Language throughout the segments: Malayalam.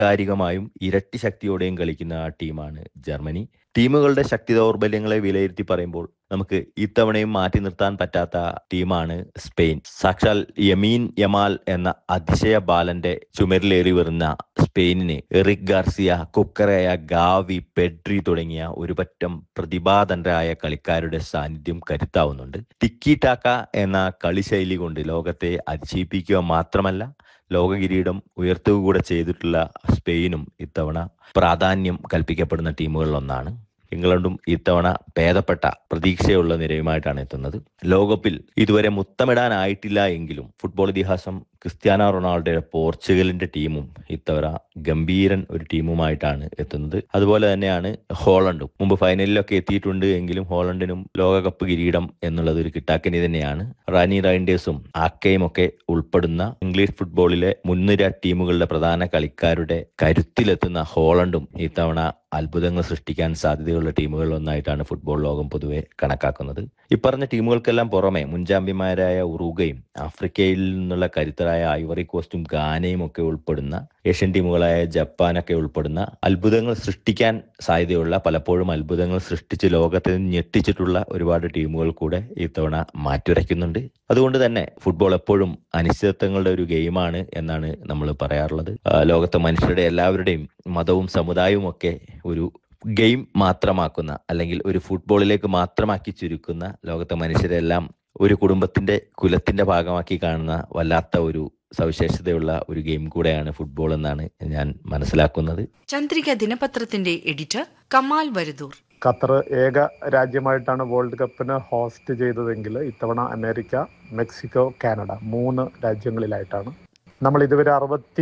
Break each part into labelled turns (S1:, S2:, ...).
S1: വൈകാരികമായും ഇരട്ടി ശക്തിയോടെയും കളിക്കുന്ന ടീമാണ് ജർമ്മനി. ടീമുകളുടെ ശക്തി ദൗർബല്യങ്ങളെ വിലയിരുത്തി പറയുമ്പോൾ നമുക്ക് ഇത്തവണയും മാറ്റി നിർത്താൻ പറ്റാത്ത ടീമാണ് സ്പെയിൻ. സാക്ഷാൽ യമീൻ യമാൽ എന്ന അതിശയ ബാലന്റെ ചുമരിലേറി വരുന്ന സ്പെയിനിന് എറിക് ഗാർസിയ, കുക്കറയ, ഗാവി, പെഡ്രി തുടങ്ങിയ ഒരുപറ്റം പ്രതിഭാധനരായ കളിക്കാരുടെ സാന്നിധ്യം കരുത്താവുന്നുണ്ട്. ടിക്കി ടാക്ക എന്ന കളിശൈലി കൊണ്ട് ലോകത്തെ അതിശയിപ്പിക്കുക മാത്രമല്ല, ലോക കിരീടം ഉയർത്തുക കൂടെ ചെയ്തിട്ടുള്ള സ്പെയിനും ഇത്തവണ പ്രാധാന്യം കൽപ്പിക്കപ്പെടുന്ന ടീമുകളിലൊന്നാണ്. ഇംഗ്ലണ്ടും ഇത്തവണ ഭേദപ്പെട്ട പ്രതീക്ഷയുള്ള നിരയുമായിട്ടാണ് എത്തുന്നത്. ലോകകപ്പിൽ ഇതുവരെ മുത്തമിടാനായിട്ടില്ല എങ്കിലും ഫുട്ബോൾ ഇതിഹാസം ക്രിസ്ത്യാനോ റൊണാൾഡോയുടെ പോർച്ചുഗലിന്റെ ടീമും ഇത്തവണ ഗംഭീരൻ ഒരു ടീമുമായിട്ടാണ് എത്തുന്നത്. അതുപോലെ തന്നെയാണ് ഹോളണ്ടും. മുമ്പ് ഫൈനലിലൊക്കെ എത്തിയിട്ടുണ്ട് എങ്കിലും ഹോളണ്ടിനും ലോകകപ്പ് കിരീടം എന്നുള്ളത് ഒരു കിട്ടാക്കനി തന്നെയാണ്. റാനി റൈൻഡേഴ്സും ആക്കയും ഒക്കെ ഉൾപ്പെടുന്ന ഇംഗ്ലീഷ് ഫുട്ബോളിലെ മുൻനിര ടീമുകളുടെ പ്രധാന കളിക്കാരുടെ കരുത്തിലെത്തുന്ന ഹോളണ്ടും ഇത്തവണ അത്ഭുതങ്ങൾ സൃഷ്ടിക്കാൻ സാധ്യതയുള്ള ടീമുകളിൽ ഒന്നായിട്ടാണ് ഫുട്ബോൾ ലോകം പൊതുവെ കണക്കാക്കുന്നത്. ഇപ്പറഞ്ഞ ടീമുകൾക്കെല്ലാം പുറമെ മുൻ ചാമ്പ്യന്മാരായ ഉറുഗ്വയും ആഫ്രിക്കയിൽ നിന്നുള്ള കരുത്തരായ ഐവറി കോസ്റ്റും ഗാനയും ഒക്കെ ഉൾപ്പെടുന്ന ഏഷ്യൻ ടീമുകളായ ജപ്പാനൊക്കെ ഉൾപ്പെടുന്ന അത്ഭുതങ്ങൾ സൃഷ്ടിക്കാൻ സാധ്യതയുള്ള, പലപ്പോഴും അത്ഭുതങ്ങൾ സൃഷ്ടിച്ച് ലോകത്തെ ഞെട്ടിച്ചിട്ടുള്ള ഒരുപാട് ടീമുകൾ കൂടെ ഇത്തവണ മാറ്റുരയ്ക്കുന്നുണ്ട്. അതുകൊണ്ട് തന്നെ ഫുട്ബോൾ എപ്പോഴും അനിശ്ചിതത്വങ്ങളുടെ ഒരു ഗെയിമാണ് എന്നാണ് നമ്മൾ പറയാറുള്ളത്. ലോകത്തെ മനുഷ്യരുടെ എല്ലാവരുടെയും മതവും സമുദായവും ഒക്കെ ഒരു ഗെയിം മാത്രമാക്കുന്ന, അല്ലെങ്കിൽ ഒരു ഫുട്ബോളിലേക്ക് മാത്രമാക്കി ചുരുക്കുന്ന, ലോകത്തെ മനുഷ്യരെല്ലാം ഒരു കുടുംബത്തിന്റെ കുലത്തിന്റെ ഭാഗമാക്കി കാണുന്ന വല്ലാത്ത ഒരു സവിശേഷതയുള്ള ഒരു ഗെയിം കൂടെയാണ് ഫുട്ബോൾ എന്നാണ് ഞാൻ മനസ്സിലാക്കുന്നത്.
S2: ചന്ദ്രിക ദിനപത്രത്തിന്റെ എഡിറ്റർ കമാൽ വരദൂർ.
S3: ഖത്തർ ഏക രാജ്യമായിട്ടാണ് വേൾഡ് കപ്പിന് ഹോസ്റ്റ് ചെയ്തതെങ്കിൽ ഇത്തവണ അമേരിക്ക, മെക്സിക്കോ, കാനഡ 3 രാജ്യങ്ങളിലായിട്ടാണ്. നമ്മൾ ഇതുവരെ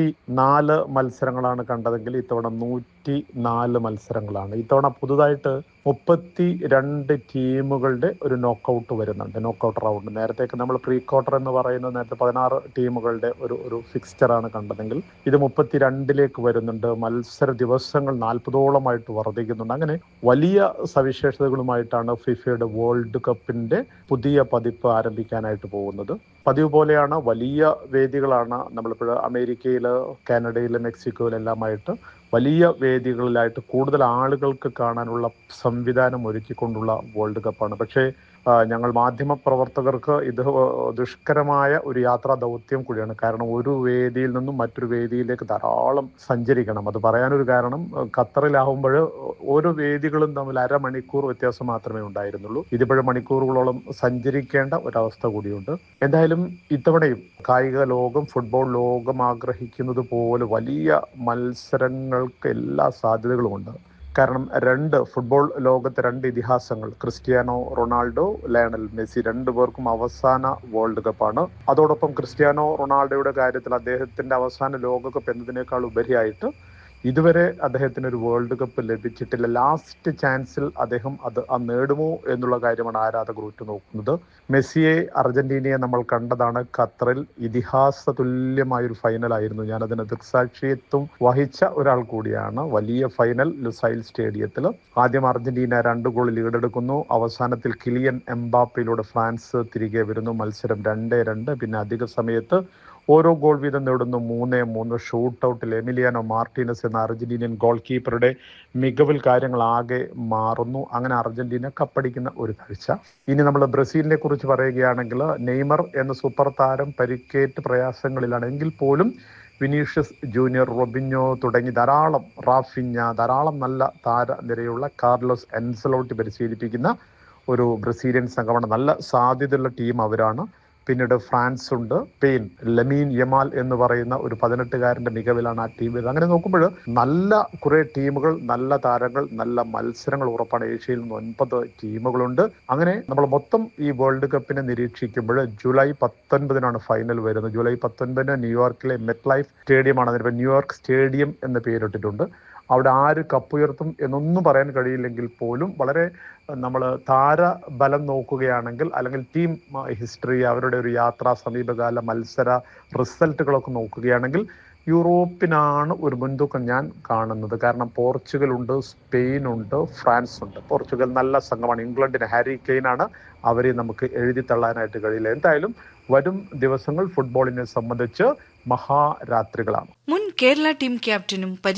S3: 64 മത്സരങ്ങളാണ് കണ്ടതെങ്കിൽ ഇത്തവണ 104 മത്സരങ്ങളാണ്. ഇത്തവണ പുതുതായിട്ട് 32 ടീമുകളുടെ ഒരു നോക്കൗട്ട് വരുന്നുണ്ട്, നോക്കൗട്ട് റൗണ്ട്. നേരത്തേക്ക് നമ്മൾ പ്രീ ക്വാർട്ടർ എന്ന് പറയുന്നത് നേരത്തെ 16 ടീമുകളുടെ ഒരു ഫിക്സ്ചറാണ് കണ്ടതെങ്കിൽ ഇത് 32ലേക്ക് വരുന്നുണ്ട്. മത്സര ദിവസങ്ങൾ 40ഓളമായിട്ട് വർദ്ധിക്കുന്നുണ്ട്. അങ്ങനെ വലിയ സവിശേഷതകളുമായിട്ടാണ് ഫിഫയുടെ വേൾഡ് കപ്പിന്റെ പുതിയ പതിപ്പ് ആരംഭിക്കാനായിട്ട് പോകുന്നത്. പതിവ് പോലെയാണ് വലിയ വേദികളാണ് നമ്മളിപ്പോൾ അമേരിക്കയിൽ, കാനഡയിൽ, മെക്സിക്കോയിലെല്ലാമായിട്ട് വലിയ വേദികളിലായിട്ട് കൂടുതൽ ആളുകൾക്ക് കാണാനുള്ള സംവിധാനം ഒരുക്കിക്കൊണ്ടുള്ള വേൾഡ് കപ്പാണ്. പക്ഷേ ഞങ്ങൾ മാധ്യമ പ്രവർത്തകർക്ക് ഇത് ദുഷ്കരമായ ഒരു യാത്രാ ദൗത്യം കൂടിയാണ്. കാരണം ഒരു വേദിയിൽ നിന്നും മറ്റൊരു വേദിയിലേക്ക് ധാരാളം സഞ്ചരിക്കണം. അത് പറയാനൊരു കാരണം, ഖത്തറിലാവുമ്പോൾ ഓരോ വേദികളും തമ്മിൽ അരമണിക്കൂർ വ്യത്യാസം മാത്രമേ ഉണ്ടായിരുന്നുള്ളൂ. ഇതിപ്പോഴും മണിക്കൂറുകളോളം സഞ്ചരിക്കേണ്ട ഒരവസ്ഥ കൂടിയുണ്ട്. എന്തായാലും ഇത്തവണയും കായിക ലോകം, ഫുട്ബോൾ ലോകം ആഗ്രഹിക്കുന്നത് പോലെ വലിയ മത്സരങ്ങൾക്ക് എല്ലാ സാധ്യതകളുമുണ്ട്. കാരണം ഫുട്ബോൾ ലോകത്തെ 2 ഇതിഹാസങ്ങൾ, ക്രിസ്ത്യാനോ റൊണാൾഡോ, ലയണൽ മെസ്സി, 2 പേർക്കും അവസാന വേൾഡ് കപ്പാണ്. അതോടൊപ്പം ക്രിസ്ത്യാനോ റൊണാൾഡോയുടെ കാര്യത്തിൽ അദ്ദേഹത്തിന്റെ അവസാന ലോകകപ്പ് എന്നതിനേക്കാൾ ഉപരിയായിട്ട് ഇതുവരെ അദ്ദേഹത്തിന് ഒരു വേൾഡ് കപ്പ് ലഭിച്ചിട്ടില്ല. ലാസ്റ്റ് ചാൻസിൽ അദ്ദേഹം അത് നേടുമോ എന്നുള്ള കാര്യമാണ് ആരാധകർ ഉറ്റുനോക്കുന്നത്. മെസ്സിയെ, അർജന്റീനയെ നമ്മൾ കണ്ടതാണ് ഖത്തറിൽ. ഇതിഹാസ തുല്യമായൊരു ഫൈനലായിരുന്നു. ഞാനതിന് ദൃക്സാക്ഷിത്വം വഹിച്ച ഒരാൾ കൂടിയാണ്. വലിയ ഫൈനൽ ലുസൈൽ സ്റ്റേഡിയത്തിൽ. ആദ്യം അർജന്റീന 2 ഗോൾ ലീഡെടുക്കുന്നു. അവസാനത്തിൽ കിലിയൻ എംബാപ്പയിലൂടെ ഫ്രാൻസ് തിരികെ വരുന്നു. മത്സരം 2-2. പിന്നെ അധിക സമയത്ത് ഓരോ ഗോൾ വീതം നേടുന്നു. 3-3 ഷൂട്ട് ഔട്ടിൽ എമിലിയാനോ മാർട്ടീനസ് എന്ന അർജന്റീനിയൻ ഗോൾ കീപ്പറുടെ മികവിൽ കാര്യങ്ങൾ ആകെ മാറുന്നു. അങ്ങനെ അർജന്റീന കപ്പടിക്കുന്ന ഒരു കാഴ്ച. ഇനി നമ്മൾ ബ്രസീലിനെ കുറിച്ച് പറയുകയാണെങ്കിൽ നെയ്മർ എന്ന സൂപ്പർ താരം പരിക്കേറ്റ് പ്രയാസങ്ങളിലാണ്. എങ്കിൽ പോലും വിനീഷ്യസ് ജൂനിയർ, റൊബിഞ്ഞോ തുടങ്ങി ധാരാളം നല്ല താരനിരയുള്ള കാർലോസ് എൻസലോട്ടി പരിശീലിപ്പിക്കുന്ന ഒരു ബ്രസീലിയൻ സംഘമാണ്. നല്ല സാധ്യതയുള്ള ടീം അവരാണ്. പിന്നീട് ഫ്രാൻസ് ഉണ്ട്. സ്പെയിൻ, ലമീൻ യമാൽ എന്ന് പറയുന്ന ഒരു 18കാരന്റെ മികവിലാണ് ആ ടീം വരുന്നത്. അങ്ങനെ നോക്കുമ്പോൾ നല്ല കുറെ ടീമുകൾ, നല്ല താരങ്ങൾ, നല്ല മത്സരങ്ങൾ ഉറപ്പാണ്. ഏഷ്യയിൽ നിന്ന് 9 ടീമുകളുണ്ട്. അങ്ങനെ നമ്മൾ മൊത്തം ഈ വേൾഡ് കപ്പിനെ നിരീക്ഷിക്കുമ്പോൾ ജൂലൈ 19 ഫൈനൽ വരുന്നത്. ജൂലൈ 19 ന്യൂയോർക്കിലെ മെറ്റ് ലൈഫ് സ്റ്റേഡിയമാണ്. അതിനിപ്പോൾ ന്യൂയോർക്ക് സ്റ്റേഡിയം എന്ന് പേരിട്ടിട്ടുണ്ട്. അവിടെ ആര് കപ്പുയർത്തും എന്നൊന്നും പറയാൻ കഴിയില്ലെങ്കിൽ പോലും വളരെ നമ്മൾ താരബലം നോക്കുകയാണെങ്കിൽ, അല്ലെങ്കിൽ ടീം ഹിസ്റ്ററി, അവരുടെ ഒരു യാത്രാ, സമീപകാല മത്സര റിസൾട്ടുകളൊക്കെ നോക്കുകയാണെങ്കിൽ യൂറോപ്പിനാണ് ഒരു മുൻതൂക്കം ഞാൻ കാണുന്നത്. കാരണം പോർച്ചുഗൽ ഉണ്ട്, സ്പെയിൻ ഉണ്ട്, ഫ്രാൻസ് ഉണ്ട്. പോർച്ചുഗൽ നല്ല സംഘമാണ്. ഇംഗ്ലണ്ടിന് ഹാരി കെയ്നാണ്. അവരെ നമുക്ക് എഴുതി തള്ളാനായിട്ട് കഴിയില്ല. എന്തായാലും വരും ദിവസങ്ങൾ ഫുട്ബോളിനെ സംബന്ധിച്ച് മഹാരാത്രികളാണ്.
S2: മുൻ കേരള ടീം ക്യാപ്റ്റനും